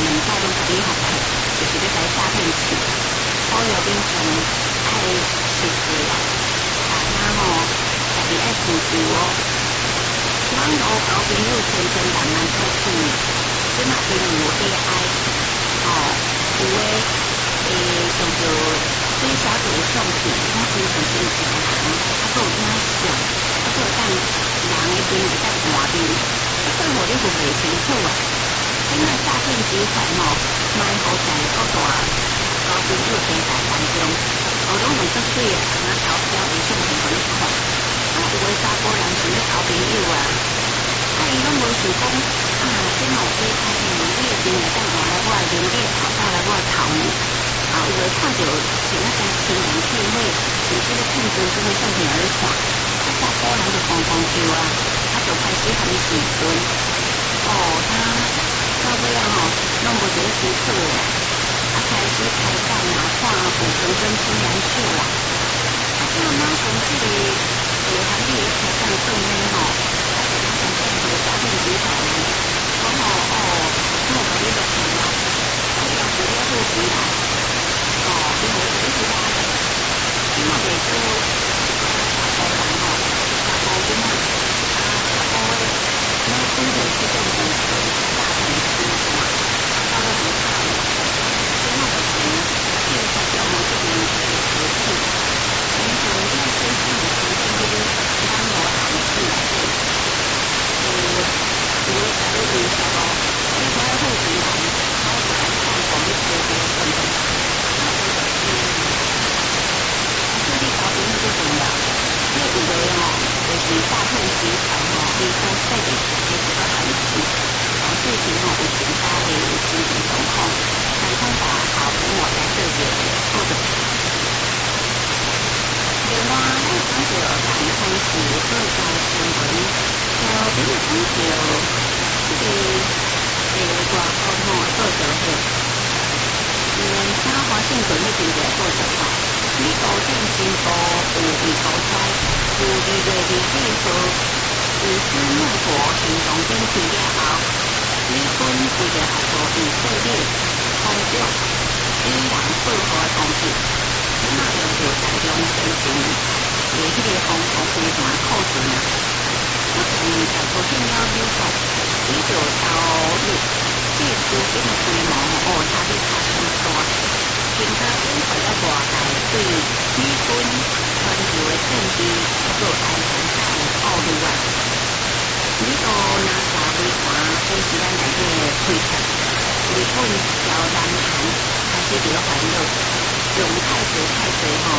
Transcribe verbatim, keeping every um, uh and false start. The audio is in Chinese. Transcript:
两摆拢甲你学起，就是要甲你诈骗去，所有变成爱识字啦，大家吼家己爱自救哦。网络交朋友千千万万可取，即马因为有 A I， 吼、哦，有诶诶，像着水小姐的相片，我非常真正人，啊，佫有影像，啊，佫有当人诶面会当换面，啊，所以互你分袂清楚啊。即卖诈骗集团吼，卖好在各大交朋友平台当中，哦，拢用足水诶，啊，投标诶相片互你看。啊，有诶查甫人想要交朋友啊，啊，伊拢无想讲啊，即嘛有 A I 诶，你诶面会当换来我诶面，你诶头照来我诶头面。啊，有诶看到是那种天然气味，甚至咧骗真真诶相片互你看，啊，查甫人就讲讲叫啊，啊，就开始互你咨询。哦，他到尾啊吼，拢无一个清楚诶，啊，开始开讲啊，看有真真天然气啦。啊，即马马上即个诶行业诶开讲做呢吼，啊，就马上变做诈骗集团呢。讲吼哦，我有甲你落钱啦，啊，要是了好钱啦，哦，因为你是啦，即马袂做啊，查甫人吼，查甫囡仔啊，查甫诶，哪拄着即种事情，诈骗集团，啊，到尾就惨啦。即马就从警察局嘛这边开始处理。平常你要先去有时间去咧网络行市内底，有有诶甲你营销哦，你买好钱人，我就甲你放互你ซื้着等等，啊，这就是啊，所以你交朋友最重要。你有诶吼，就是诈骗集团吼，伊所设定的一个陷阱，哦，最近吼有增加诶经济状况，常常把好朋友来做个错的。另外，咱讲到谈开始做交新闻，就比如讲到这个诶外国吼报道迄，嗯，像华盛顿迄边就报道吼，美国电信部有预估出，自二月二十四号伊斯莫国行动展开了后，美军为着合作以色列攻击伊朗报复的攻击。即马要求大量推进诶，迄个防护飞弹库存啊，我从大部分了美国，伊就投入这资金诶规模哦，差别差真大，更加引发了外界对美军全球诶政治还有安全上诶考虑啊。美国 NASA 飞船飞时间内底推测，日本朝南韩开始伫咧烦恼。用太多太多吼，